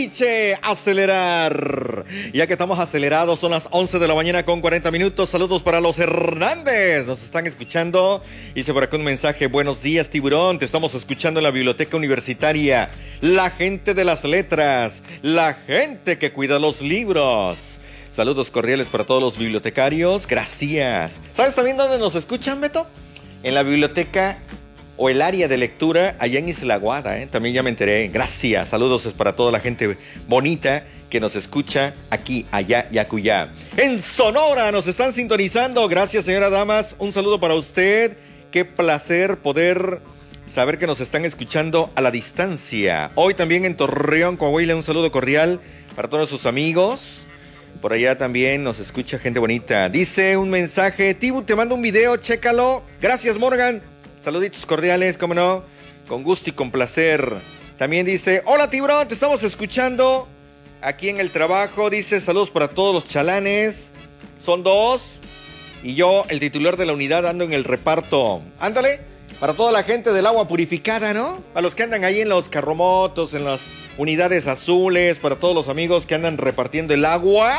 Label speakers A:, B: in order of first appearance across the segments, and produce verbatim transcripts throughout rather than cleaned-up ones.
A: dice acelerar. Ya que estamos acelerados, son las once de la mañana con cuarenta minutos. Saludos para los Hernández. Nos están escuchando. Hice por acá un mensaje. Buenos días, Tiburón. Te estamos escuchando en la biblioteca universitaria. La gente de las letras. La gente que cuida los libros. Saludos cordiales para todos los bibliotecarios. Gracias. ¿Sabes también dónde nos escuchan, Beto? En la biblioteca o el área de lectura allá en Isla Guada, ¿eh? También ya me enteré. Gracias. Saludos para toda la gente bonita que nos escucha aquí, allá y acullá. En Sonora nos están sintonizando. Gracias, señora damas. Un saludo para usted. Qué placer poder saber que nos están escuchando a la distancia. Hoy también en Torreón, Coahuila, un saludo cordial para todos sus amigos. Por allá también nos escucha gente bonita. Dice un mensaje: Tibu, te mando un video, chécalo. Gracias, Morgan. Saluditos cordiales, cómo no, con gusto y con placer. También dice: hola, Tiburón, te estamos escuchando aquí en el trabajo. Dice: saludos para todos los chalanes. Son dos. Y yo, el titular de la unidad, ando en el reparto. Ándale, para toda la gente del agua purificada, ¿no? A los que andan ahí en los carromotos, en las unidades azules, para todos los amigos que andan repartiendo el agua.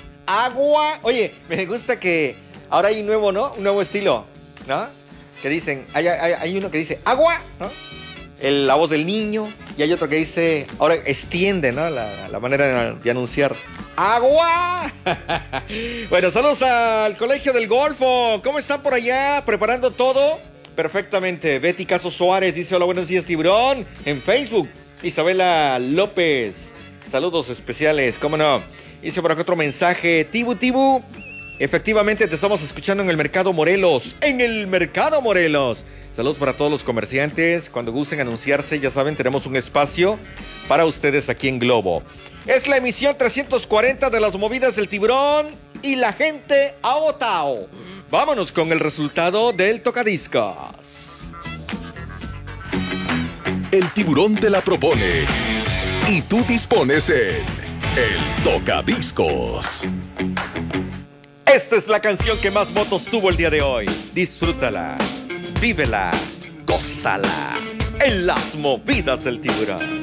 A: Agua. Oye, me gusta que ahora hay un nuevo, ¿no? Un nuevo estilo, ¿no? Que dicen, hay, hay, hay uno que dice agua, ¿no? El, la voz del niño. Y hay otro que dice, ahora extiende, ¿no? La, la manera de, de anunciar. ¡Agua! Bueno, saludos al Colegio del Golfo. ¿Cómo están por allá? ¿Preparando todo? Perfectamente. Betty Caso Suárez dice: hola, buenos días, Tiburón. En Facebook, Isabela López. Saludos especiales, ¿cómo no? Hice por acá otro mensaje. Tibu, Tibu. Efectivamente, te estamos escuchando en el Mercado Morelos. En el Mercado Morelos. Saludos para todos los comerciantes. Cuando gusten anunciarse, ya saben, tenemos un espacio para ustedes aquí en Globo. Es la emisión trescientos cuarenta de las movidas del Tiburón y la gente ha votado. Vámonos con el resultado del Tocadiscos.
B: El Tiburón te la propone y tú dispones en el Tocadiscos.
A: Esta es la canción que más votos tuvo el día de hoy. Disfrútala, vívela, gózala en las movidas del Tiburón.